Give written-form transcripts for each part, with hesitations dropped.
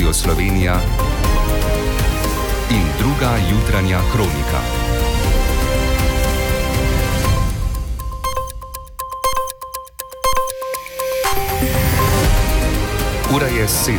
Radio Slovenija in druga jutranja kronika. Ura je 7.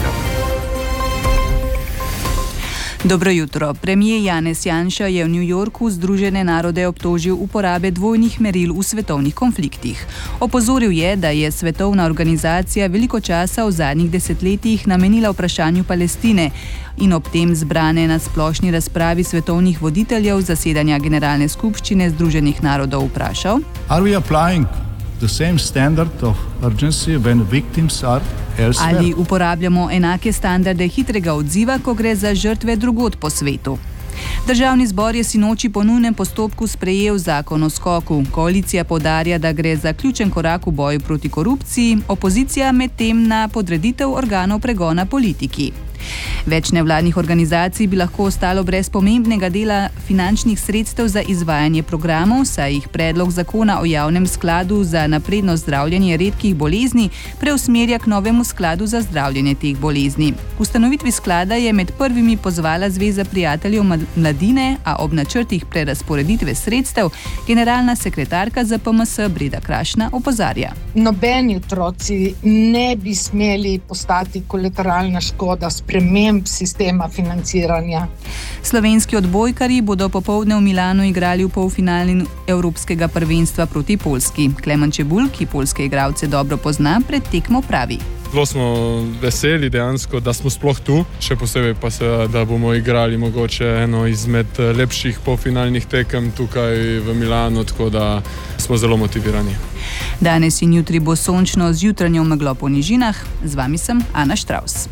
Dobro jutro. Premijer Janez Janša je v New Yorku Združene narode obtožil uporabe dvojnih meril v svetovnih konfliktih. Opozoril je, da je svetovna organizacija veliko časa v zadnjih desetletjih namenila vprašanju Palestine in ob tem zbrane na splošni razpravi svetovnih voditeljev zasedanja Generalne skupščine Združenih narodov vprašal: the same standard of urgency when victims are elsewhere? Ali uporabljamo enake standarde hitrega odziva, ko gre za žrtve drugod po svetu? Državni zbor je sinoči po nujnem postopku sprejel zakon o skoku. Koalicija poudarja, da gre za ključen korak v boju proti korupciji, opozicija medtem na podreditev organov pregona politiki. Več nevladnih organizacij bi lahko ostalo brez pomembnega dela finančnih sredstev za izvajanje programov, saj jih predlog zakona o javnem skladu za napredno zdravljenje redkih bolezni preusmerja k novemu skladu za zdravljenje teh bolezni. K ustanovitvi sklada je med prvimi pozvala Zveza prijateljev mladine, a ob načrtih prerazporeditve sredstev generalna sekretarka za PMS Breda Krašna opozarja: Nobeni otroci ne bi smeli postati kolateralna škoda sprememb sistema financiranja. Slovenski odbojkarji bodo popoldne v Milanu igrali v polfinali Evropskega prvenstva proti Poljski. Klemen Čebulj, ki poljske igralce dobro pozna, pred tekmo pravi: Zelo smo veseli dejansko, da smo sploh tu, še posebej pa se, da bomo igrali mogoče eno izmed lepših polfinalnih tekem tukaj v Milanu, tako da smo zelo motivirani. Danes in jutri bo sončno z jutranjo meglo po nižinah. Z vami sem Ana Štravs.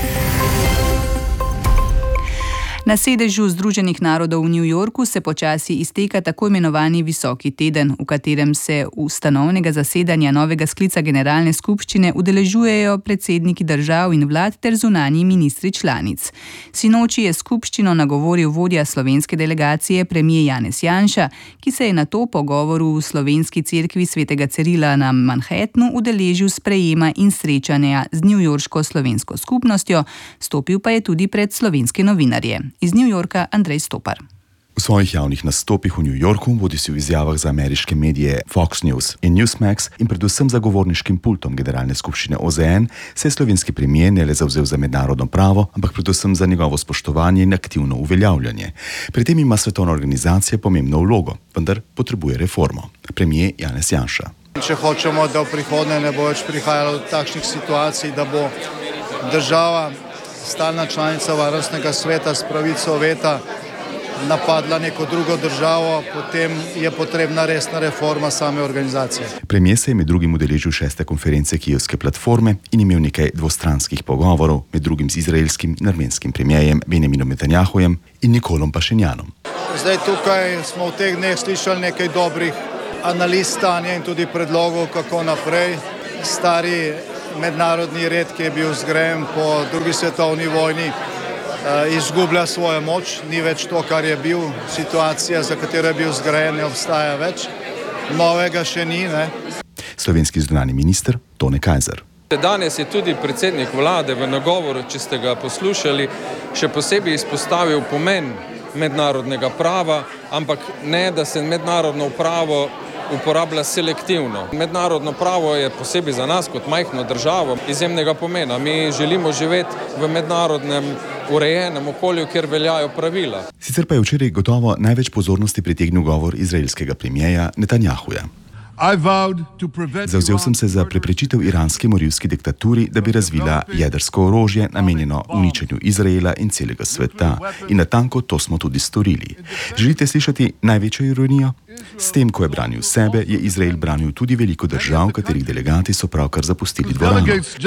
Na sedežu Združenih narodov v New Yorku se počasi izteka tako imenovani visoki teden, v katerem se ustanovnega zasedanja novega sklica Generalne skupščine udeležujejo predsedniki držav in vlad ter zunanji ministri članic. Sinoči je skupščino nagovoril vodja slovenske delegacije premijer Janez Janša, ki se je na to pogovoru v slovenski cerkvi svetega Cirila na Manhattnu udeležil sprejema in srečanja z newyorško slovensko skupnostjo, stopil pa je tudi pred slovenske novinarje. Iz New Yorka Andrej Stopar. V svojih javnih nastopih v New Yorku, bodisi v izjavah za ameriške medije Fox News in Newsmax in predvsem za govorniškim pultom Generalne skupščine OZN, se je slovenski premijer ne le zavzel za mednarodno pravo, ampak predvsem za njegovo spoštovanje in aktivno uveljavljanje. Pri tem ima svetovna organizacija pomembno vlogo, vendar potrebuje reformo. Premijer Janez Janša. Če hočemo, da v prihodnje ne bo več prihajalo do takšnih situacij, da bo država, stalna članica Varnostnega sveta s pravico veta napadla neko drugo državo, potem je potrebna resna reforma same organizacije. Premijer se je med drugim udeležil 6. konference Kijevske platforme in imel nekaj dvostranskih pogovorov, med drugim z izraelskim in armenskim premijerjem Benjaminom Netanjahujem in Nikolom Pašinjanom. Zdaj tukaj smo v teh dneh slišali nekaj dobrih analiz stanja in tudi predlogov, kako naprej. Stari mednarodni red, ki je bil zgrajen po drugi svetovni vojni, izgublja svojo moč, ni več to, kar je bil. Situacija, za katero je bil zgrajen, ne obstaja več. Novega še ni, ne? Slovenski zunanji minister Tone Kajzer. Danes je tudi predsednik vlade v nagovoru, če ste ga poslušali, še posebej izpostavil pomen mednarodnega prava, ampak ne, da se mednarodno pravo uporablja selektivno. Mednarodno pravo je posebej za nas kot majhno državo izjemnega pomena. Mi želimo živeti v mednarodnem urejenem okolju, kjer veljajo pravila. Sicer pa je včeraj gotovo največ pozornosti pritegnil govor izraelskega premijeja Netanjahuja. Zavzel sem se za preprečitev iranske morilski diktaturi, da bi razvila jedrsko orožje namenjeno uničenju Izraela in celega sveta. In natanko to smo tudi storili. Želite slišati največjo ironijo? S tem, ko je branil sebe, je Izrael branil tudi veliko držav, katerih delegati so pravkar zapustili dvorano.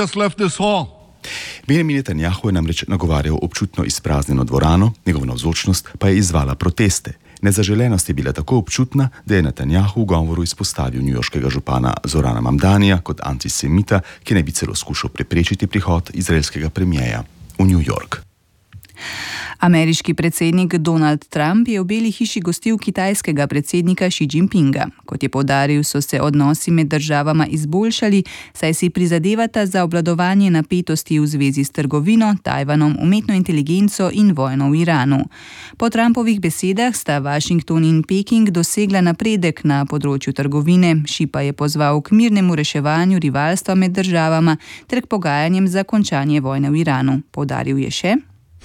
Benjamin Netanjahu je namreč nagovarjal občutno izpraznjeno dvorano, njegova navzočnost pa je izzvala proteste. Nezaželenost je bila tako občutna, da je Netanjahu v govoru izpostavil newyorškega župana Zorana Mamdanija kot antisemita, ki naj bi celo skušal preprečiti prihod izraelskega premijeja v New York. Ameriški predsednik Donald Trump je v Beli hiši gostil kitajskega predsednika Xi Jinpinga. Kot je poudaril, so se odnosi med državama izboljšali, saj si prizadevata za obvladovanje napetosti v zvezi s trgovino, Tajvanom, umetno inteligenco in vojno v Iranu. Po Trumpovih besedah sta Washington in Peking dosegla napredek na področju trgovine, Xi pa je pozval k mirnemu reševanju rivalstva med državama ter k pogajanjem za končanje vojne v Iranu. Poudaril je še: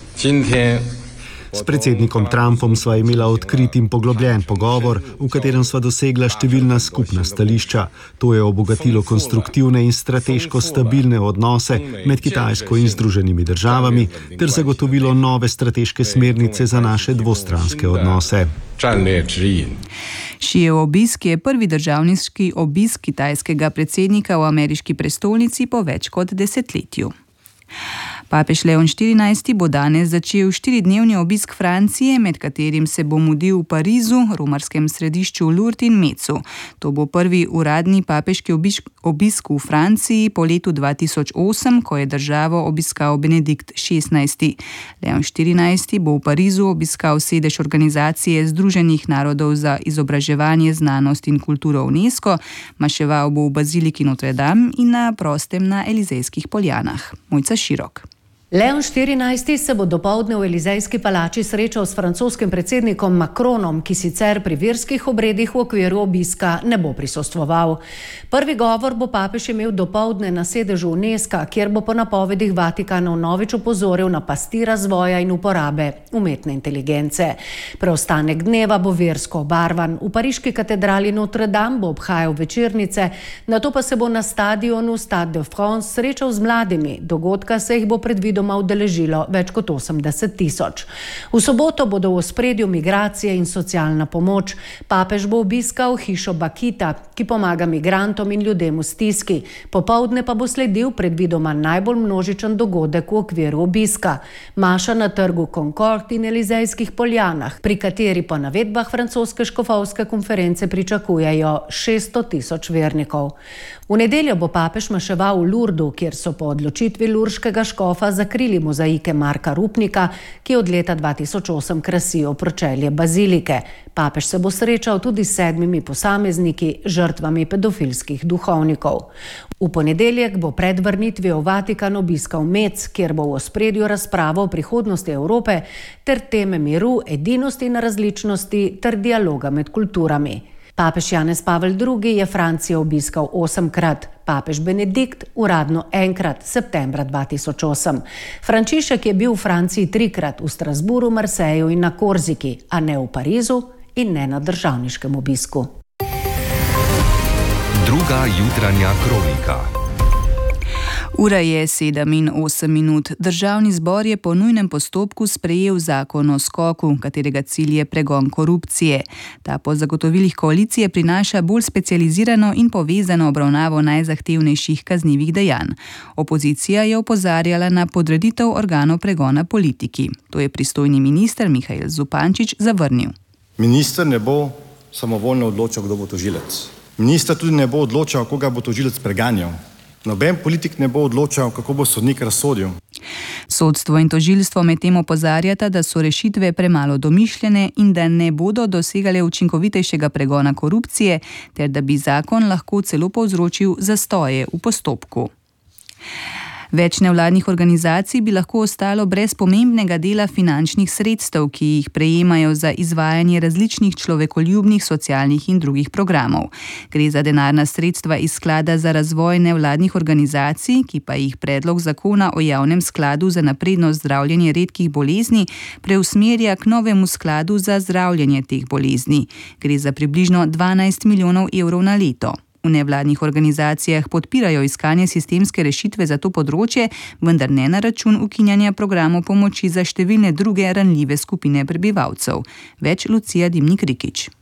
S predsednikom Trumpom sva imela odkrit in poglobljen pogovor, v katerem sva dosegla številna skupna stališča. To je obogatilo konstruktivne in strateško stabilne odnose med Kitajsko in Združenimi državami ter zagotovilo nove strateške smernice za naše dvostranske odnose. Xijev obisk je prvi državniški obisk kitajskega predsednika v ameriški prestolnici po več kot desetletju. Papež Leon XIV bo danes začel 4-dnevni obisk Francije, med katerim se bo mudil v Parizu, romarskem središču Lourdes in Metzu. To bo prvi uradni papeški obisk v Franciji po letu 2008, ko je državo obiskal Benedikt XVI. Leon XIV bo v Parizu obiskal sedež organizacije Združenih narodov za izobraževanje, znanost in kulturo UNESCO, maševal bo v baziliki Notre Dame in na prostem na Elizejskih poljanah. Mojca Širok. Leon XIV se bo dopoldne v Elizejski palači srečal s francoskim predsednikom Macronom, ki sicer pri verskih obredih v okviru obiska ne bo prisostvoval. Prvi govor bo papež imel dopoldne na sedežu UNESCO, kjer bo po napovedih Vatikana vnovič opozoril na pasti razvoja in uporabe umetne inteligence. Preostanek dneva bo versko obarvan. V pariški katedrali Notre Dame bo obhajal večernice, nato pa se bo na stadionu Stade de France srečal z mladimi. Dogodka se jih bo predvidel doma udeležilo več kot 80 000. V soboto bodo v ospredju migracije in socialna pomoč. Papež bo obiskal hišo Bakita, ki pomaga migrantom in ljudem v stiski. Popoldne pa bo sledil predvidoma najbolj množičen dogodek v okviru obiska. Maša na trgu Concord in Elizejskih poljanah, pri kateri po navedbah francoske škofovske konference pričakujejo 600 000 vernikov. V nedeljo bo papež maševal v Lourdu, kjer so po odločitvi lurškega škofa zakrili mozaike Marka Rupnika, ki od leta 2008 krasijo pročelje bazilike. Papež se bo srečal tudi s 7 posamezniki, žrtvami pedofilskih duhovnikov. V ponedeljek bo pred vrnitvijo v Vatikan obiskal Metz, kjer bo v ospredju razprava o prihodnosti Evrope ter teme miru, edinosti in različnosti ter dialoga med kulturami. Papež Janez Pavel II je Francijo obiskal 8-krat, papež Benedikt uradno 1-krat, septembra 2008. Frančišek je bil v Franciji 3-krat, v Strasburu, Marseju in na Korziki, a ne v Parizu in ne na državniškem obisku. Druga jutranja kronika. Ura je 7:08. Državni zbor je po nujnem postopku sprejel zakon o skoku, katerega cilj je pregon korupcije. Ta po zagotovilih koalicije prinaša bolj specializirano in povezano obravnavo najzahtevnejših kaznivih dejanj. Opozicija je opozarjala na podreditev organov pregona politiki. To je pristojni minister Mihael Zupančič zavrnil. Minister ne bo samovoljno odločal, kdo bo tožilec. Minister tudi ne bo odločal, koga bo tožilec preganjal. Noben politik ne bo odločal, kako bo sodnik razsodil. Sodstvo in tožilstvo medtem opozarjata, da so rešitve premalo domišljene in da ne bodo dosegale učinkovitejšega pregona korupcije, ter da bi zakon lahko celo povzročil zastoje v postopku. Več nevladnih organizacij bi lahko ostalo brez pomembnega dela finančnih sredstev, ki jih prejemajo za izvajanje različnih človekoljubnih, socialnih in drugih programov. Gre za denarna sredstva iz sklada za razvoj nevladnih organizacij, ki pa jih predlog zakona o javnem skladu za napredno zdravljenje redkih bolezni preusmerja k novemu skladu za zdravljenje teh bolezni. Gre za približno 12 milijonov evrov na leto. V nevladnih organizacijah podpirajo iskanje sistemske rešitve za to področje, vendar ne na račun ukinjanja programov pomoči za številne druge ranljive skupine prebivalcev. Več Lucija Dimnik-Rikić.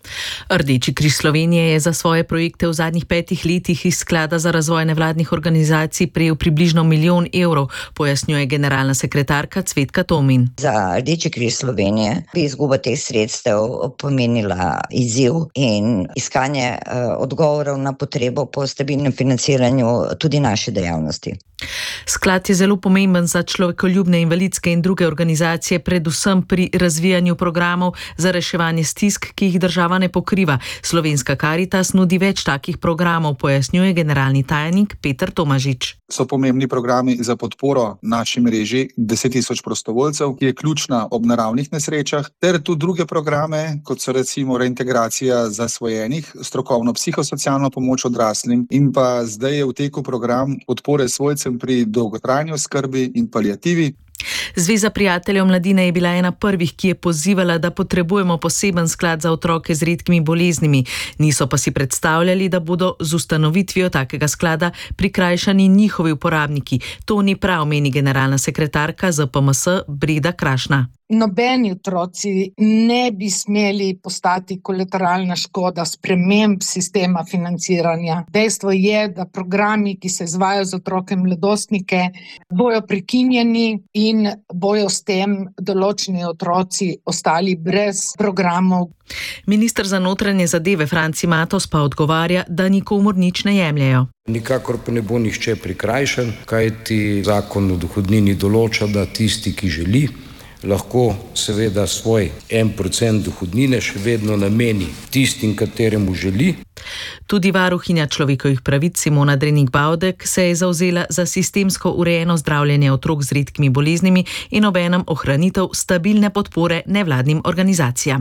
Rdeči križ Slovenije je za svoje projekte v zadnjih 5 letih iz Sklada za razvoj nevladnih organizacij prejel približno 1 milijon evrov, pojasnjuje generalna sekretarka Cvetka Tomin. Za Rdeči križ Slovenije bi izguba teh sredstev pomenila izziv in iskanje odgovorov na potrebo po stabilnem financiranju tudi naše dejavnosti. Sklad je zelo pomemben za človekoljubne, invalidske in druge organizacije, predvsem pri razvijanju programov za reševanje stisk, ki jih država ne pokriva. Slovenska Karitas nudi več takih programov, pojasnjuje generalni tajnik Peter Tomažič. So pomembni programi za podporo naši mreži 10 000 prostovoljcev, ki je ključna ob naravnih nesrečah, ter tudi druge programe, kot so recimo reintegracija zasvojenih, strokovno psihosocialno pomoč odraslim in pa zdaj je v teku program podpore svojcem pri dolgotrajni oskrbi in paliativi. Zveza prijateljev mladine je bila ena prvih, ki je pozivala, da potrebujemo poseben sklad za otroke z redkimi boleznimi. Niso pa si predstavljali, da bodo z ustanovitvijo takega sklada prikrajšani njihovi uporabniki. To ni prav, meni generalna sekretarka ZPMS Breda Krašna. Nobeni otroci ne bi smeli postati kolateralna škoda sprememb sistema financiranja. Dejstvo je, da programi, ki se izvajajo za otroke in mladostnike, bojo prekinjeni in bojo s tem določeni otroci ostali brez programov. Minister za notranje zadeve Franci Matos pa odgovarja, da nikomur nič ne jemljejo. Nikakor pa ne bo nihče prikrajšan, kajti zakon o dohodnini določa, da tisti, ki želi, lahko seveda svoj 1% dohodnine še vedno nameni tistim, kateremu želi. Tudi varuhinja človekovih pravic Simona Drenik-Bavdek se je zavzela za sistemsko urejeno zdravljenje otrok z redkimi boleznimi in obenem ohranitev stabilne podpore nevladnim organizacijam.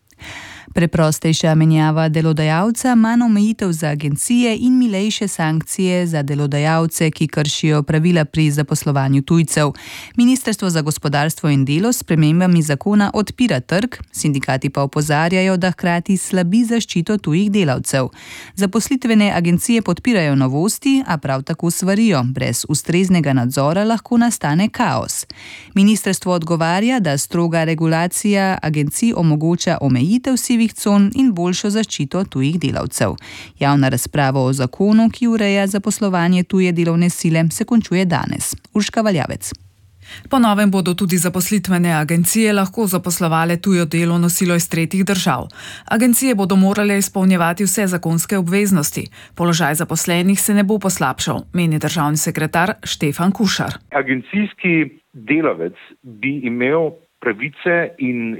Preprostejša menjava delodajalca, manj omejitev za agencije in milejše sankcije za delodajalce, ki kršijo pravila pri zaposlovanju tujcev. Ministrstvo za gospodarstvo in delo s spremembami zakona odpira trg, sindikati pa opozarjajo, da hkrati slabi zaščito tujih delavcev. Zaposlitvene agencije podpirajo novosti, a prav tako svarijo, brez ustreznega nadzora lahko nastane kaos. Ministrstvo odgovarja, da stroga regulacija agencij omogoča omejitev sivih con in boljšo zaščito tujih delavcev. Javna razprava o zakonu, ki ureja zaposlovanje tuje delovne sile, se končuje danes. Urška Valjavec. Po novem bodo tudi zaposlitvene agencije lahko zaposlovale tujo delovno silo iz tretjih držav. Agencije bodo morale izpolnjevati vse zakonske obveznosti. Položaj zaposlenih se ne bo poslabšal, meni državni sekretar Štefan Kušar. Agencijski delavec bi imel pravice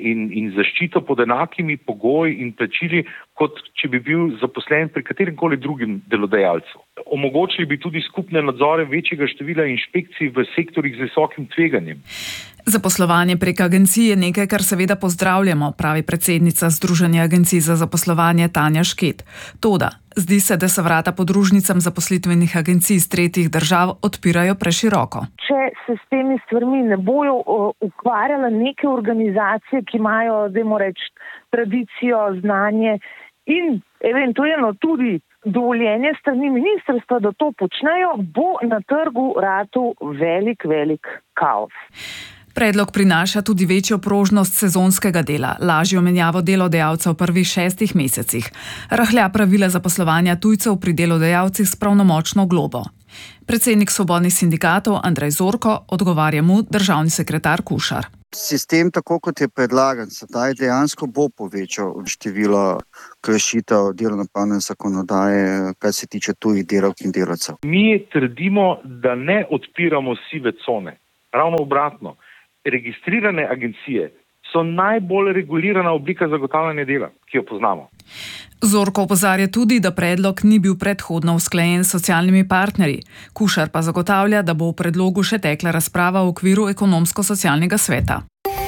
in zaščito pod enakimi pogoji in plačili, kot če bi bil zaposlen pri kateremkoli drugim delodajalcu. Omogočili bi tudi skupne nadzore večjega števila inšpekcij v sektorjih z visokim tveganjem. Zaposlovanje prek agencij je nekaj, kar seveda pozdravljamo, pravi predsednica Združenja agencij za zaposlovanje Tanja Šket. Toda, zdi se, da se vrata podružnicam zaposlitvenih agencij iz tretjih držav odpirajo preširoko. Če se s temi stvarmi ne bojo ukvarjale neke organizacije, ki imajo, dajmo reči, tradicijo, znanje in eventualno tudi dovoljenje strani ministrstva, da to počnejo, bo na trgu ratu velik kaos. Predlog prinaša tudi večjo prožnost sezonskega dela, lažjo menjavo delodajalcev v prvih 6 mesecih, rahlja pravila zaposlovanja tujcev pri delodajalcih s pravnomočno globo. Predsednik svobodnih sindikatov Andrej Zorko, odgovarja mu državni sekretar Kušar. Sistem, tako kot je predlagan, sedaj dejansko bo povečal število kršitev delovnopravne zakonodaje, kar se tiče tujih delavk in delavcev. Mi trdimo, da ne odpiramo sive cone. Ravno obratno. Registrirane agencije so najbolj regulirana oblika zagotavljanja dela, ki jo poznamo. Zorko opozarja tudi, da predlog ni bil predhodno usklajen s socialnimi partnerji. Kušar pa zagotavlja, da bo v predlogu še tekla razprava v okviru ekonomsko-socialnega sveta.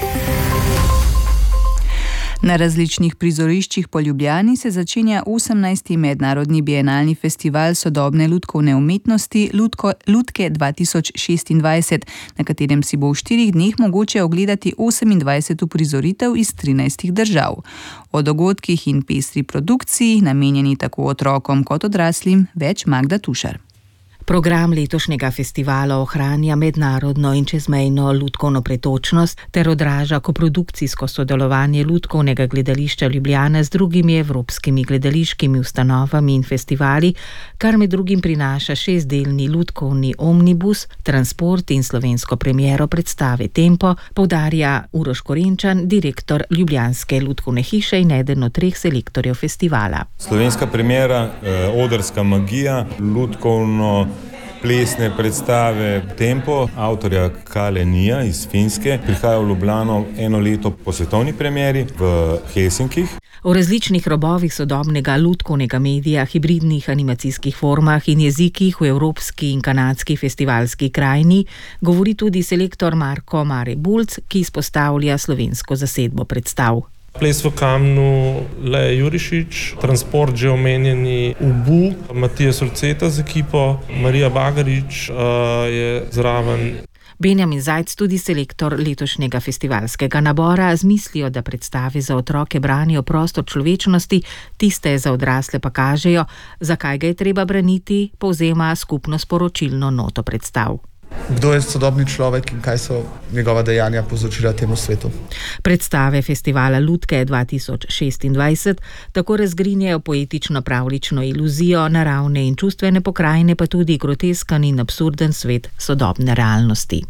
Na različnih prizoriščih po Ljubljani se začenja 18. mednarodni bienalni festival sodobne lutkovne umetnosti Lutke 2026, na katerem si bo v 4 dneh mogoče ogledati 28 prizoritev iz 13 držav. O dogodkih in pestri produkciji, namenjeni tako otrokom kot odraslim, več Magda Tušar. Program letošnjega festivala ohranja mednarodno in čezmejno lutkovno pretočnost ter odraža koprodukcijsko sodelovanje Lutkovnega gledališča Ljubljana z drugimi evropskimi gledališkimi ustanovami in festivali, kar med drugim prinaša 6-delni lutkovni omnibus, transport in slovensko premiero predstave Tempo, poudarja Uroš Korenčan, direktor Ljubljanske lutkovne hiše in eden od 3 selektorjev festivala. Slovenska premiera, odrska magija, lutkovno plesne predstave Tempo, avtorja Kalenija iz Finske, prihaja v Ljubljano 1 leto po svetovni premieri v Helsinkih. O različnih robovih sodobnega lutkovnega medija, hibridnih animacijskih formah in jezikih v evropski in kanadski festivalski krajini govori tudi selektor Marko Mare Bulc, ki izpostavlja slovensko zasedbo predstav. Ples v kamnu Leja Jurišič, transport že omenjeni Ubu, Matija Solceta z ekipo, Marija Bagarič je zraven. Benjamin Zajc, tudi selektor letošnjega festivalskega nabora, z mislijo, da predstave za otroke branijo prostor človečnosti, tiste za odrasle pa kažejo, zakaj ga je treba braniti, povzema skupno sporočilno noto predstav. Kdo je sodobni človek in kaj so njegova dejanja povzročila temu svetu? Predstave festivala Lutke 2026 tako razgrinjajo poetično-pravlično iluzijo, naravne in čustvene pokrajine, pa tudi grotesken in absurden svet sodobne realnosti.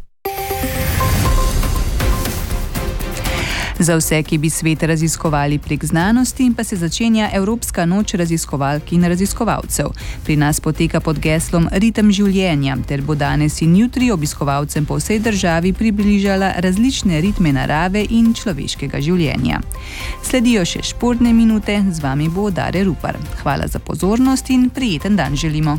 Za vse, ki bi svet raziskovali prek znanosti, pa se začenja Evropska noč raziskovalk in raziskovalcev. Pri nas poteka pod geslom Ritem življenja, ter bo danes in jutri obiskovalcem po vsej državi približala različne ritme narave in človeškega življenja. Sledijo še športne minute, z vami bo Dare Rupar. Hvala za pozornost in prijeten dan želimo.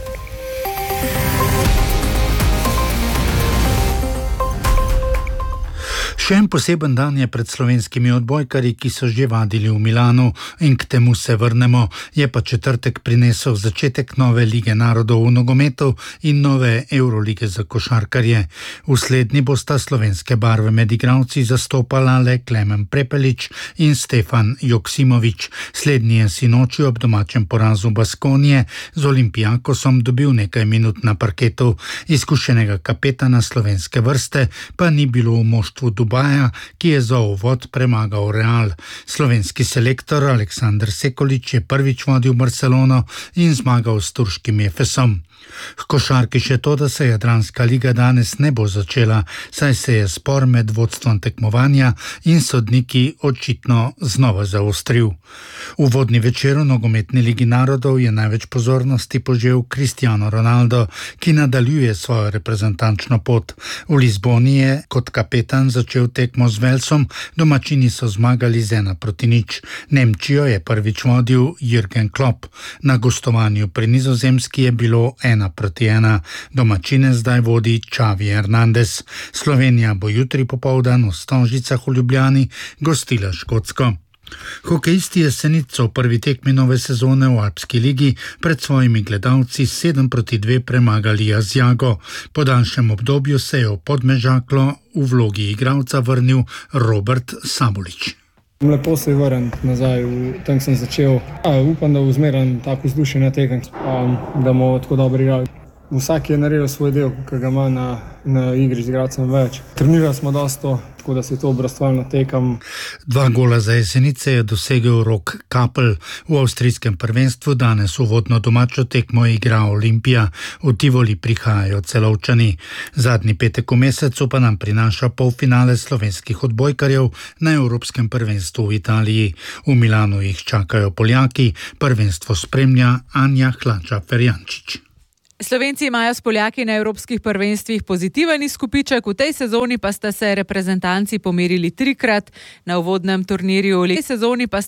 Še en poseben dan je pred slovenskimi odbojkarji, ki so že vadili v Milanu, in k temu se vrnemo. Je pa četrtek prinesel začetek nove lige narodov v nogometu in nove Eurolige za košarkarje. V slednji bosta slovenske barve med igralci zastopala le Klemen Prepelič in Stefan Joksimović. Slednji je sinoči ob domačem porazu Baskonije z Olympiakosom dobil nekaj minut na parketu. Izkušenega kapetana slovenske vrste pa ni bilo v moštvu Dubaja, ki je za uvod premagal Real. Slovenski selektor Aleksandar Sekulić je prvič vodil Barcelono in zmagal s turškim Efesom. H košarki še to, da se Jadranska liga danes ne bo začela, saj se je spor med vodstvom tekmovanja in sodniki očitno znova zaostril. V uvodni večer v nogometni ligi narodov je največ pozornosti požel Cristiano Ronaldo, ki nadaljuje svojo reprezentančno pot. V Lizboni je kot kapetan začel tekmo z Velsom, domačini so zmagali z 1-0. Nemčijo je prvič vodil Jürgen Klopp. Na gostovanju pri Nizozemski je bilo 1-1. Domačine zdaj vodi Xavi Hernandez. Slovenija bo jutri popoldan v Stožicah v Ljubljani gostila Škotsko. Hokejisti Jesenic so v prvi tekmi nove sezone v Alpski ligi pred svojimi gledalci 7-2 premagali Asiago. Po daljšem obdobju se je v Podmežaklo v vlogi igralca vrnil Robert Sabolič. Lepo se je vrniti nazaj, tam sem začel. Upam, da bo zmeraj tako vzdušje na tekem, da bomo tako dobro igrali. Vsak je naredil svoj del, ki ga ima na igri z igralcem več. Trenirali smo dosto, tako da se to obrazstvalno tekam. 2 gola za Jesenice je dosegel Rok Kapl. V avstrijskem prvenstvu danes uvodno domačo tekmo igra Olimpija. V Tivoli prihajajo Celovčani. Zadnji petek v mesecu pa nam prinaša polfinale slovenskih odbojkarjev na Evropskem prvenstvu v Italiji. V Milanu jih čakajo Poljaki, prvenstvo spremlja Anja Hlača-Ferjančič. Slovenci imajo s Poljaki na evropskih prvenstvih pozitiven izkupiček, v tej sezoni pa sta se reprezentanci pomerili 3-krat na uvodnem turnirju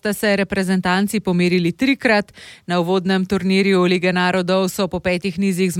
Lige narodov so po 5 nizih